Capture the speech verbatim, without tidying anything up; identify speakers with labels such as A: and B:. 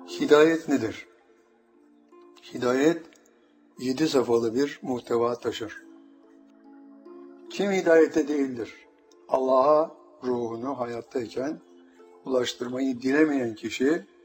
A: Hidayet nedir? Hidayet, yedi safhalı bir muhteva taşır. Kim hidayete değildir? Allah'a ruhunu hayattayken ulaştırmayı dilemeyen kişi,